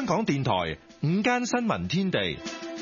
港電台午間新聞天地，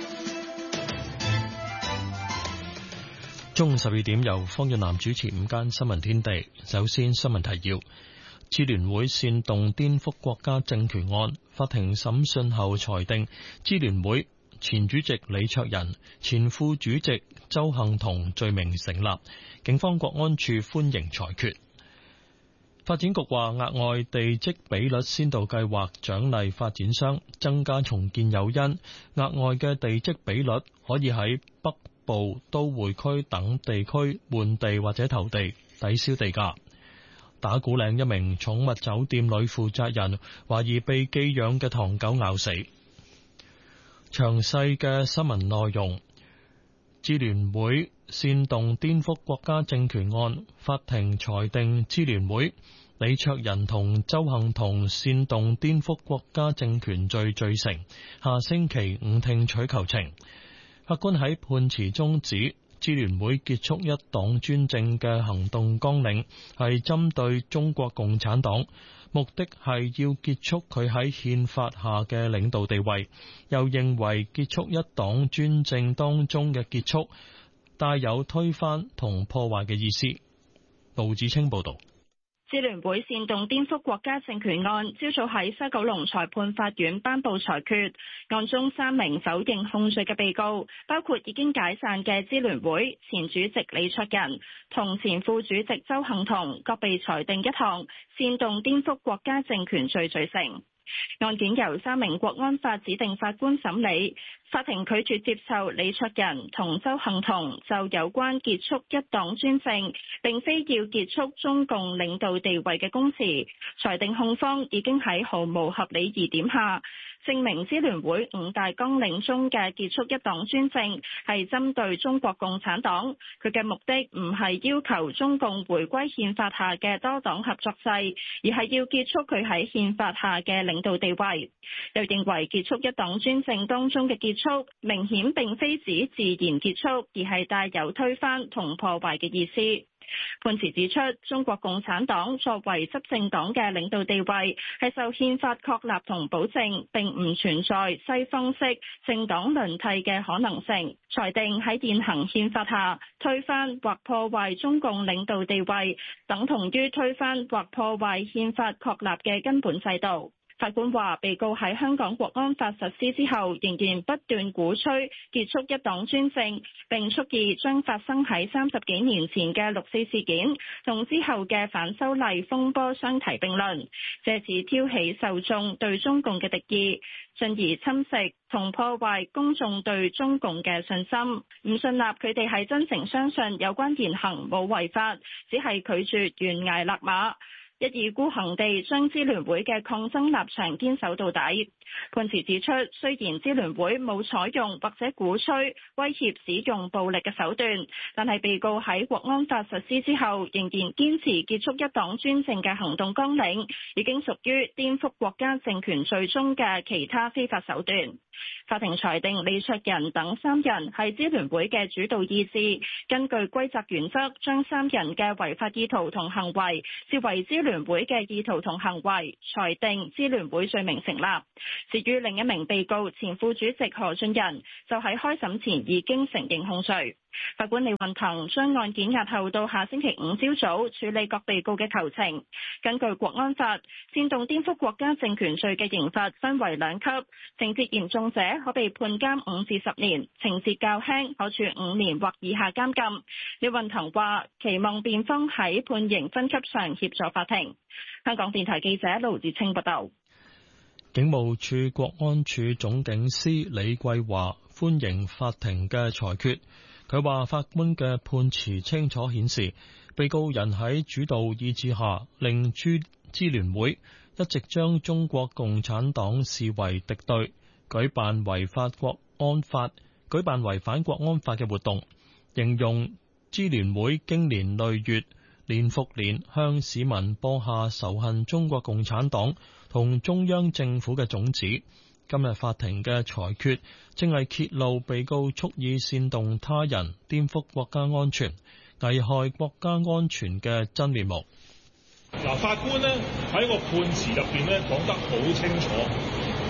中午12點由方潤南主持午間新聞天地。首先新聞提要：支聯會煽動顛覆國家政權案，法庭審訊後裁定支聯會前主席李卓人、前副主席鄒幸彤罪名成立，警方國安處歡迎裁決。發展局話，額外地積比率先導計劃獎勵發展商，增加重建誘因。額外嘅地積比率可以喺北部都會區等地區換地或者投地，抵消地價。打鼓嶺一名寵物酒店女負責人懷疑被寄養嘅唐狗咬死。詳細嘅新聞內容。支聯會煽動顛覆國家政權案，法庭裁定支聯會李卓人同鄒幸彤煽動顛覆國家政權罪罪成，下星期五聽取求情。法官喺判詞中指，支聯會結束一黨專政嘅行動綱領係針對中國共產黨，目的係要結束佢喺憲法下嘅領導地位，又認為結束一黨專政當中嘅結束帶有推翻同破壞嘅意思。盧子清報道。 支聯會煽動顛覆國家政權案朝早喺西九龍裁判法院頒布裁決，案中3名否認控罪嘅被告，包括已經解散嘅支聯會前主席李卓人同前副主席鄒幸彤，各被裁定一項煽動顛覆國家政權罪罪成。案件由3名國安法指定法官審理，法庭拒絕接受李卓人同鄒幸彤就有關結束一黨專政並非要結束中共領導地位嘅供詞，裁定控方已經喺毫無合理疑點下證明支聯會5大綱領中嘅結束一黨專政係針對中國共產黨，佢嘅目的唔係要求中共回歸憲法下嘅多黨合作制，而係要結束佢喺憲法下嘅領導地位。又認為結束一黨專政當中嘅結束明顯並非指自然結束，而係帶有推翻同破壞嘅意思。判詞指出，中國共產黨作為執政黨嘅領導地位係受憲法確立同保證，並唔存在西方式政黨輪替嘅可能性。裁定喺現行憲法下推翻或破壞中共領導地位，等同於推翻或破壞憲法確立嘅根本制度。法官話，被告喺香港國安法實施之後，仍然不斷鼓吹結束一黨專政，並蓄意將發生喺30幾年前嘅六四事件同之後嘅反修例風波相提並論，借此挑起受眾對中共嘅敵意，進而侵蝕同破壞公眾對中共嘅信心。唔信納佢哋係真誠相信有關言行冇違法，只係拒絕懸崖勒馬，一意孤行地將支聯會嘅抗爭立場堅守到底。判詞指出，雖然支聯會冇採用或者鼓吹威脅使用暴力嘅手段，但係被告喺國安法實施之後仍然堅持結束一黨專政嘅行動綱領，已經屬於顛覆國家政權罪中嘅其他非法手段。法庭裁定李卓人等3人係支聯會嘅主導意志，根據歸責原則，將3人嘅違法意圖同行為視為支聯會嘅意圖同行為，裁定支聯會罪名成立。至於另一名被告前副主席何俊仁，就喺開審前已經承認控罪。法官李運騰將案件押後到下星期5朝早處理各被告嘅求情。根據國安法，煽動顛覆國家政權罪嘅刑罰分為2級，情節嚴重者可被判監5至10年，情節較輕可處5年或以下監禁。李運騰話，期望辯方喺判刑分級上協助法庭。香港電台記者盧子清報道。 警務處國安處總警司李桂華歡迎法庭嘅裁決。佢話，法官嘅判詞清楚顯示，被告人喺主導意志下，令支聯會一直將中國共產黨視為敵對，舉辦違反國安法嘅活動，形容支聯會經年累月、年復年向市民播下仇恨中國共產黨同中央政府嘅種子。今日法庭嘅裁決正係揭露被告蓄意煽動他人顛覆國家安全、危害國家安全嘅真面目。 法官呢喺個判詞入邊呢講得好清楚，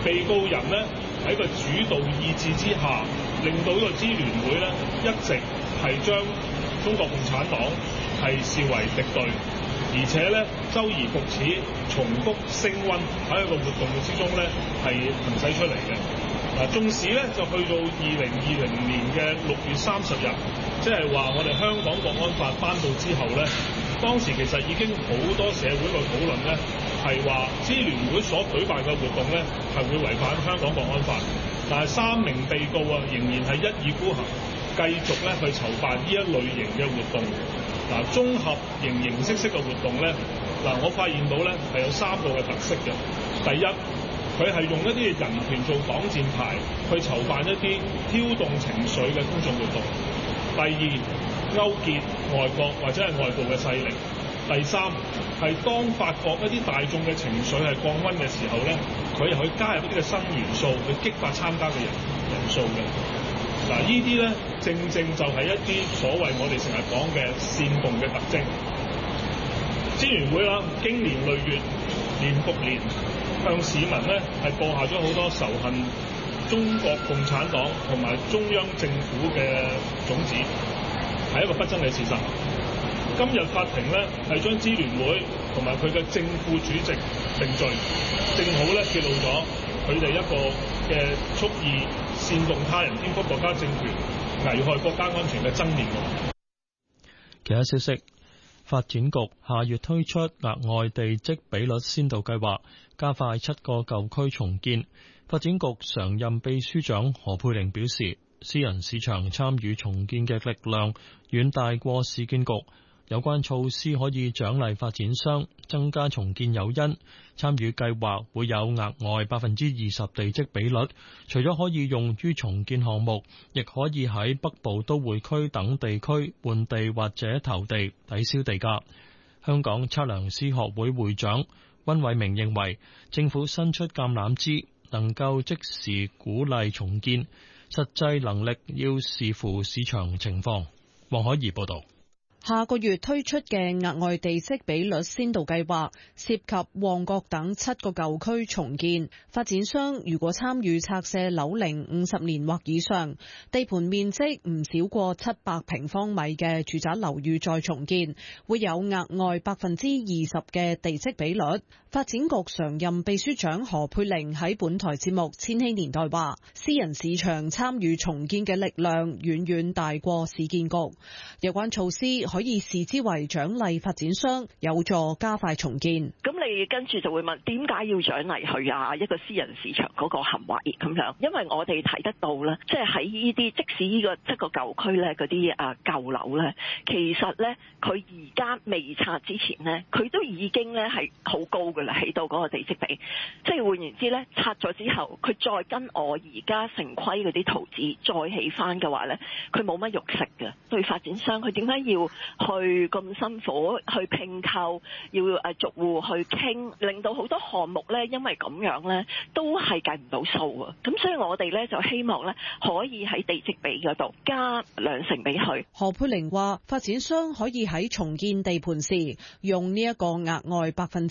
被告人呢喺個主導意志之下，令到呢個支聯會呢一直係將中國共產黨係視為敵對，而且呢周而復始重複升溫喺一個活動之中呢係行使出嚟嘅。縱使呢就去到2020年嘅6月30日，即係話我哋香港國安法頒布之後呢，當時其實已經好多社會嘅討論呢係話支聯會所舉辦嘅活動呢係會違反香港國安法，但係3名被告仍然係一意孤行，繼續咧去籌辦呢一類型嘅活動。綜合形式嘅活動咧，我發現到咧係有3個嘅特色嘅。第一，佢係用一啲人權做擋箭牌，去籌辦一啲挑動情緒嘅公眾活動。第二，勾結外國或者係外部嘅勢力。第三，係當發覺一啲大眾嘅情緒係降溫嘅時候咧，佢又去加入一啲嘅新元素去激發參加嘅人數嘅。呢啲咧正就係一啲所謂我哋成日講嘅煽動嘅特徵。支聯會啦，經年累月，年復年，向市民咧係播下咗好多仇恨中國共產黨同埋中央政府嘅種子，係一個不爭嘅事實。今日法庭咧係將支聯會同埋佢嘅正副主席定罪，正好咧揭露咗佢哋一個嘅蓄意煽動他人顛覆國家政權、危害國家安全嘅真面目。 其他消息，發展局下月推出額外地積比率先導計劃，加快7個舊區重建。發展局常任秘書長何佩玲表示，私人市場參與重建嘅力量遠大過市建局。有關措施可以獎勵發展商，增加重建誘因。參與計劃會有額外20%地積比率，除咗可以用於重建項目，亦可以喺北部都會區等地區換地或者投地抵消地價。香港測量師學會會長溫偉明認為，政府伸出橄欖枝，能夠即時鼓勵重建，實際能力要視乎市場情況。黃海怡報導。 下個月推出嘅額外地積比率先導計劃，涉及旺角等7個舊區重建。發展商如果參與拆卸樓齡50年或以上、地盤面積唔少過700平方米嘅住宅樓宇再重建，會有額外20%嘅地積比率。發展局常任秘書長何佩玲喺本台節目《千禧年代》話，私人市場參與重建嘅力量遠遠大過市建局，有關措施可以視之為獎勵發展商，有助加快重建。 咁你跟住就會問，點解要獎勵佢啊？一個私人市場嗰個行為咁樣，因為我哋睇得到咧，即係喺呢啲即使呢個7個舊區咧嗰啲舊樓咧，其實咧佢而家未拆之前咧，佢都已經咧係好高㗎啦，起到嗰個地積比。即係換言之咧，拆咗之後，佢再跟我而家城規嗰啲圖紙再起翻嘅話咧，佢冇乜肉食嘅。對發展商，佢點解要去咁辛苦去併購，要逐戶去傾，令到好多項目咧，因為咁樣咧都係計唔到數啊！咁所以我哋咧就希望咧可以喺地積比嗰度加2成俾佢。 何佩玲話：發展商可以喺重建地盤時用呢一個額外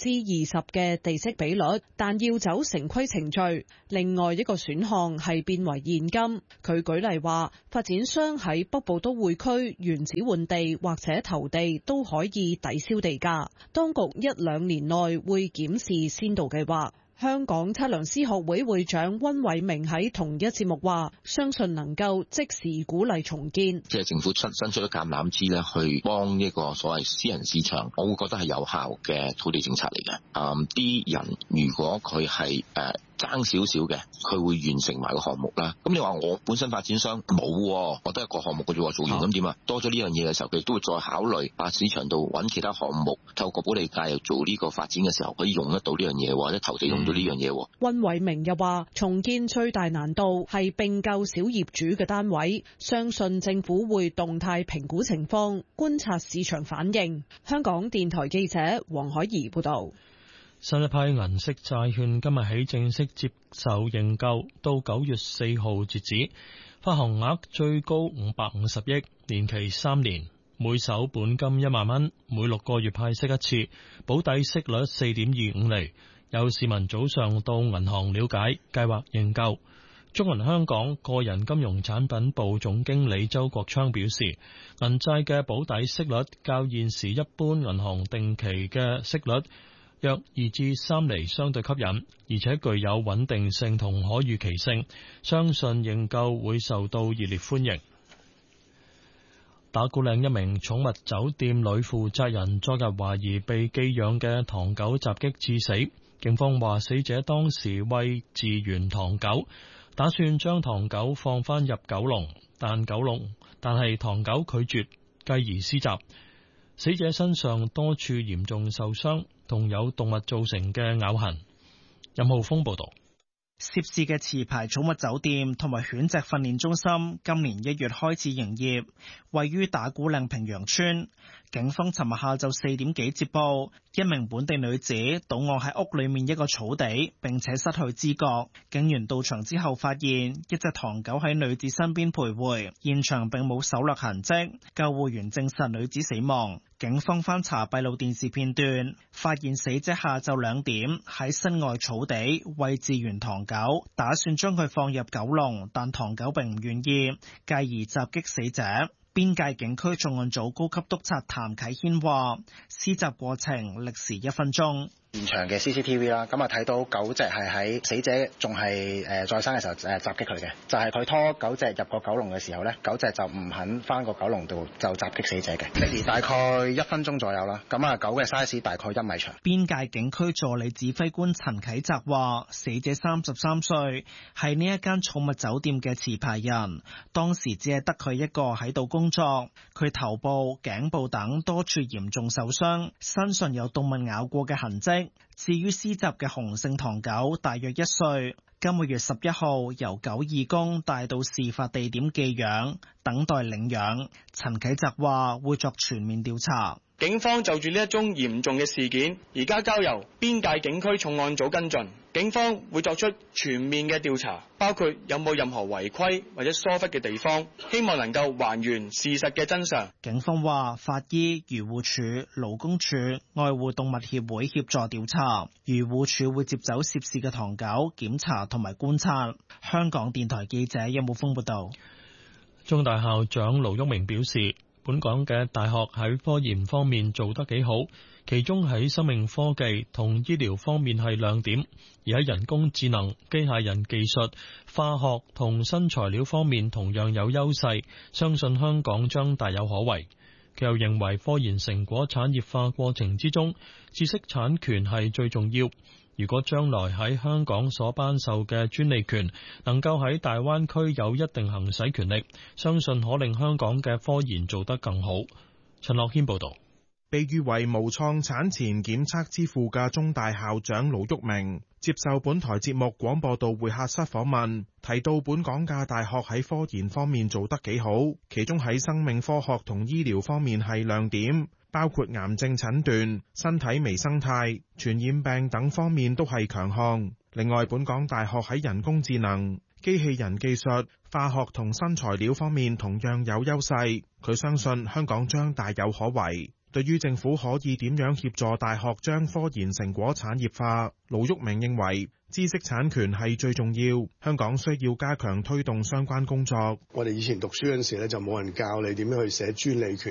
20%嘅地積比率，但要走城規程序。另外一個選項係變為現金。佢舉例話，發展商喺北部都會區原址換地或者投地都可以抵消地價。當局1-2年內會檢視先導計劃。香港測量師學會會長溫偉明喺同一節目話，相信能夠即時鼓勵重建。 即係政府伸出咗橄欖枝咧，去幫呢個所謂私人市場，我會覺得係有效嘅土地政策嚟嘅。啲人如果佢係爭少少嘅，佢會完成埋個項目啦。咁你話我本身發展商冇，我得一個項目嘅啫，做完咁點啊？多咗呢樣嘢嘅時候，佢都會再考慮市場度揾其他項目，透過保利界又做呢個發展嘅時候，可以用得到呢樣嘢，或者投地用到呢樣嘢。 溫偉明又話，重建最大難度係併購小業主嘅單位，相信政府會動態評估情況，觀察市場反應。香港電台記者黃海怡報道。 新一批銀色債券今日起正式接受認購，到9月4號截止，發行額最高550億，年期3年，每手本金1萬蚊，每6個月派息一次，保底息率4.25厘。 有市民早上到銀行了解，計劃認購。中銀香港個人金融產品部總經理周國昌表示，銀債嘅保底息率較現時一般銀行定期嘅息率約2至3厘，相對吸引，而且具有穩定性同可預期性，相信認購會受到熱烈歡迎。打鼓嶺一名寵物酒店女負責人昨日懷疑被寄養嘅唐狗襲擊致死，警方話死者當時餵飼完唐狗，打算將唐狗放返入狗籠，但係唐狗拒絕，繼而施襲。死者身上多處嚴重受傷，同有動物造成嘅咬痕。任浩峰報道。 涉事嘅持牌寵物酒店同埋犬隻訓練中心今年1月開始營業，位於打鼓嶺平陽村。警方尋日下晝4點幾接報，一名本地女子倒卧喺屋裏面一個草地，並且失去知覺。警員到場之後發現一隻唐狗喺女子身邊徘徊，現場並冇搜掠痕跡。救護員證實女子死亡。警方翻查閉路電視片段，發現死者下晝2點喺室外草地餵飼完唐狗，打算將佢放入狗籠，但唐狗並唔願意，繼而襲擊死者。邊界警區重案組高級督察譚啟軒話，施襲過程歷時1分鐘。 現場嘅 CCTV 啦，咁啊睇到狗隻係喺死者仲係在生嘅時候襲擊佢嘅，就係佢拖狗隻入個狗籠嘅時候呢，狗隻就唔肯翻個狗籠度就襲擊死者嘅，歷時大概1分鐘左右啦。咁啊狗嘅 size 大概1米長。邊界警區助理指揮官陳啟澤話，死者33歲，係呢一間寵物酒店嘅持牌人，當時只係得佢一個喺度工作，佢頭部、頸部等多處嚴重受傷，身上有動物咬過嘅痕跡。至於施襲嘅雄性唐狗大約1歲，今個月11號由狗義工帶到事發地點寄養，等待領養。陳啟澤話會作全面調查。 警方就住呢一宗嚴重嘅事件，而家交由邊界警區重案組跟進。警方會作出全面嘅調查，包括有冇任何違規或者疏忽嘅地方，希望能夠還原事實嘅真相。 警方話，法醫、漁護署、勞工處、愛護動物協會協助調查，漁護署會接走涉事嘅唐狗檢查同埋觀察。香港電台記者任武峰報道。 中大校長盧煜明表示，本港嘅大學喺科研方面做得幾好，其中喺生命科技同醫療方面係亮點，而喺人工智能、機械人技術、化學同新材料方面同樣有優勢，相信香港將大有可為。佢又認為科研成果產業化過程之中，知識產權係最重要。如果將來喺香港所頒授嘅專利權能夠喺大灣區有一定行使權力，相信可令香港嘅科研做得更好。陳樂軒報導。 被譽為無創產前檢測之父嘅中大校長盧煜明接受本台節目廣播道會客室訪問，提到本港嘅大學喺科研方面做得幾好，其中喺生命科學同醫療方面係亮點，包括癌症診斷、身體微生態、傳染病等方面都係強項。另外，本港大學喺人工智能、機器人技術、化學同新材料方面同樣有優勢。佢相信香港將大有可為。對於政府可以點樣協助大學將科研成果產業化，盧煜明認為知識產權係最重要，香港需要加強推動相關工作。 我哋以前讀書嗰陣時咧，就冇人教你點樣去寫專利權